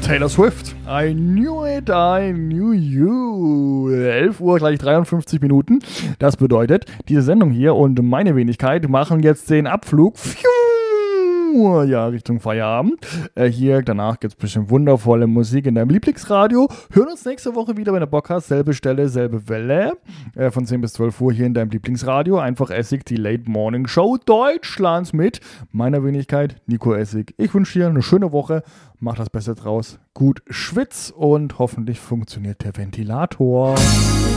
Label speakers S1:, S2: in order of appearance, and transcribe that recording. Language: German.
S1: Taylor Swift. I knew it, I knew you. 11 Uhr, gleich 53 Minuten. Das bedeutet, diese Sendung hier und meine Wenigkeit machen jetzt den Abflug. Ja, Richtung Feierabend. Hier, danach gibt es bestimmt wundervolle Musik in deinem Lieblingsradio. Hören uns nächste Woche wieder, wenn du Bock hast. Selbe Stelle, selbe Welle. Von 10 bis 12 Uhr hier in deinem Lieblingsradio. Einfach Essig, die Late Morning Show Deutschlands mit meiner Wenigkeit, Nico Essig. Ich wünsche dir eine schöne Woche. Mach das Beste draus. Gut schwitz und hoffentlich funktioniert der Ventilator.